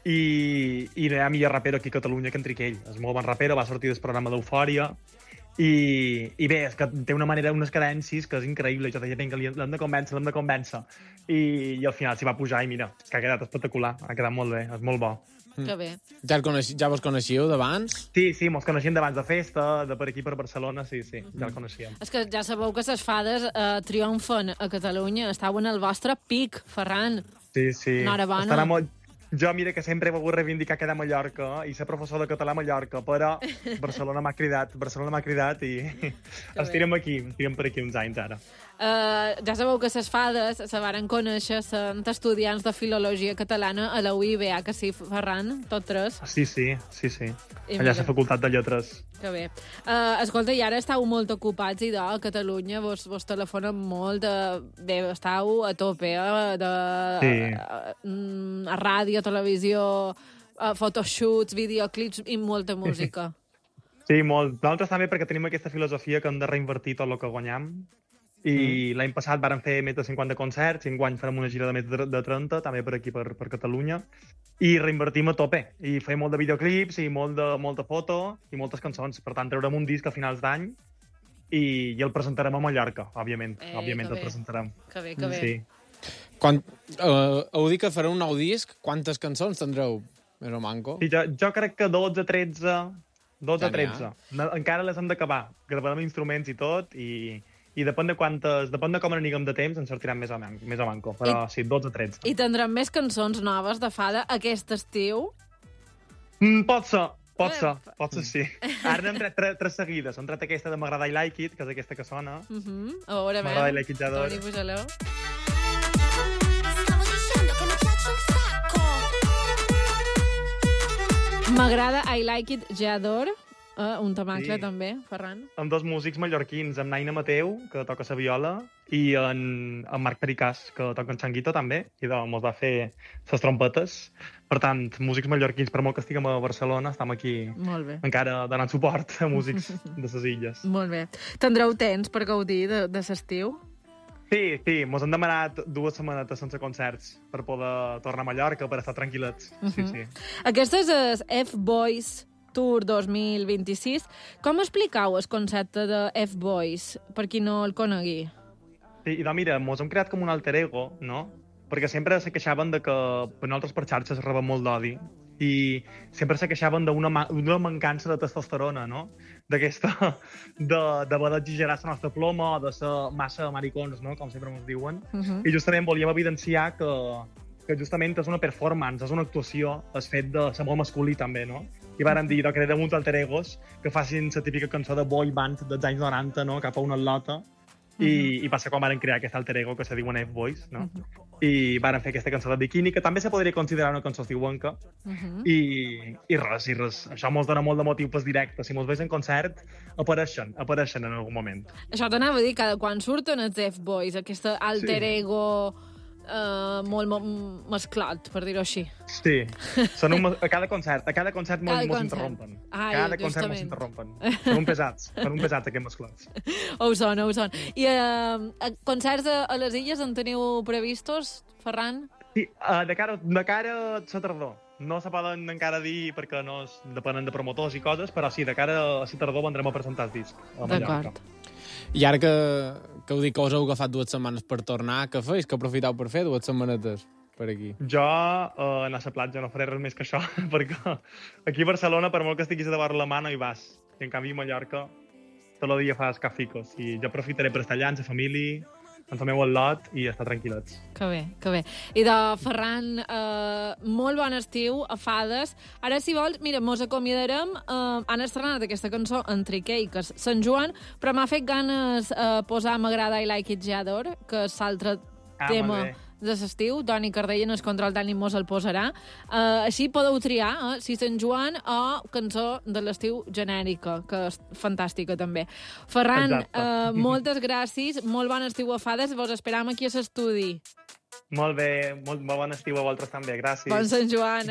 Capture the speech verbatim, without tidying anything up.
i, i no hi ha millor rapero aquí a Catalunya que en Triquell. És molt bon rapero, va sortir del programa d'Eufòria, i, i bé, és que té una manera, unes cadències que és increïble. Jo deia, vinga, l'hem de convèncer, l'hem de convèncer. I, i al final s'hi va pujar i mira, que ha quedat espectacular, ha quedat molt bé, és molt bo. Que bé. Ja, el coneixi, ja vos coneixíeu d'abans? Sí, sí, mos coneixíem d'abans de festa, de per aquí per Barcelona, sí, sí, ja el coneixíem. És que ja sabeu que les fades eh, triomfen a Catalunya. Estau en el vostre pic, Ferran. Sí, sí. Enhorabona. Estarà molt... Jo, mira, que sempre he volgut reivindicar quedar a Mallorca i ser professor de català a Mallorca, però Barcelona m'ha cridat, Barcelona m'ha cridat i estirem aquí, estirem per aquí uns anys ara. Uh, ja sabeu que les fades se varen conèixer sent estudiants de filologia catalana a la U I B, que sí, Ferran? Tot tres? Sí, sí, sí, sí. I Allà a mira. la Facultat de Lletres. Que bé. Uh, escolta, i ara estàu molt ocupats i de a Catalunya vos, vos telefonen molt. De, bé, estàu a tope, eh? De, Sí. a, a, a ràdio, televisió, a photoshoots, videoclips i molta música. Sí, molt. Nosaltres també perquè tenim aquesta filosofia que hem de reinvertir tot el que guanyam. I mm. l'any passat vàrem fer més de cinquanta concerts, i enguany farem una gira de més de trenta, també per aquí, per, per Catalunya, i reinvertim a tope. I fem molt de videoclips, i molt de, molta foto, i moltes cançons. Per tant, traurem un disc a finals d'any, i, i el presentarem a Mallorca, òbviament. Eh, òbviament que el bé. presentarem. Que bé, que bé. Sí. Quan, uh, heu dit que fareu un nou disc, quantes cançons tindreu? Més o manco? Sí, jo, jo crec que dotze, tretze... dotze, Ja n'hi ha. tretze. No, encara les hem d'acabar. Gravarem instruments i tot, i, i depèn de quantes... Depèn de com n'aniguem de temps, ens sortiran més a, man, més a manco. Però I- sí, dotze, tretze. I tindrem més cançons noves de fada aquest estiu? Mm, pot ser, pot ser, Eh, pot ser, sí. Ara n'hem tret tres, tres seguides. Hem tret aquesta de M'agrada I Like It, que és aquesta que sona. Uh -huh. A veure, M'agrada I bé. Like It ja d'hora. Toni, puja-lo. Stavo dicendo che mi piace un sacco. M'agrada I Like It, Jador. Uh, un tamacle, Sí. també, Ferran. Amb dos músics mallorquins, amb Naina Mateu, que toca la viola, i en, en Marc Pericàs, que toca en xanguito, també, i de, mos va fer les trompetes. Per tant, músics mallorquins, per molt que estiguem a Barcelona, estem aquí Molt bé. encara donant suport a músics de les illes. Molt bé. Tindreu temps per gaudir de, de l'estiu? Sí, sí, mos han demanat dues setmanetes sense concerts per poder tornar a Mallorca, per estar tranquil·lets. Sí, sí. Aquest és el F-Boys Tour dos mil vint-i-sis. Com explicau el concepte de F-Boys, per qui no el conegui? Sí, i doncs mira, mos hem creat com un alter ego, no? Perquè sempre se queixaven de que per nosaltres per xarxes rebem molt d'odi i sempre se queixaven d'una ma una mancança de testosterona, no? D'aquesta, de, de haver d'exagerar la nostra ploma o de ser massa maricons, no? Com sempre ens diuen. Uh -huh. I justament volíem evidenciar que, que justament és una performance, és una actuació, el fet de ser molt masculí també, no? I vàrem dir, no, crearem uns alter egos que facin la típica cançó de boy band dels anys noranta, no? Cap a una atlota. I, i passa quan varen crear aquest alter ego que se diuen F-Boys, no? I varen fer aquesta cançó de Bikini, que també se podria considerar una cançó estiuenca. Uh -huh. I, i res, i res. Això mos dona molt de motiu pels directes. Si mos veus en concert, apareixen, apareixen en algun moment. Això t'anava a dir, cada quan surten els F-Boys, aquest alter Sí. ego uh, molt mo mesclat, per dir-ho així. Sí, són un, a cada concert, a cada concert mos, Cada mos concert. interrompen. Ai, cada concert mos justament. interrompen. Són un pesats, són un pesats aquests mesclats. Ho són, ho són. I uh, concerts a, a les illes en teniu previstos, Ferran? Sí, uh, de cara, de cara a la tardor. No se poden encara dir perquè no es, depenen de promotors i coses, però sí, de cara a la tardor vendrem a presentar el disc a Mallorca. D'acord. I ara que, que heu dit que us heu agafat dues setmanes per tornar, què feis? Que aprofiteu per fer dues setmanetes per aquí? Jo, uh, anar a la platja, no faré res més que això, perquè aquí a Barcelona, per molt que estiguis de vora la mà, no hi vas. I en canvi a Mallorca, tot el dia fas caficos. I jo aprofitaré per estar allà amb la família, ens fem el lot i estar tranquil·lets. Que bé, que bé. I de Ferran, eh, molt bon estiu, a Fades. Ara, si vols, mira, mos acomiadarem. Eh, han estrenat aquesta cançó en Triquell, que és Sant Joan, però m'ha fet ganes eh, posar M'agrada I Like It Jador, que és l'altre Ah, tema molt bé. de l'estiu. Toni Cardell en el control tècnic mos el posarà. Eh, així podeu triar eh, si Sant Joan o cançó de l'estiu genèrica, que és fantàstica també. Ferran, Exacte. eh, moltes gràcies, molt bon estiu a Fades, vos esperam aquí a l'estudi. Molt bé, molt, molt bon estiu a vosaltres també, gràcies. Bon Sant Joan.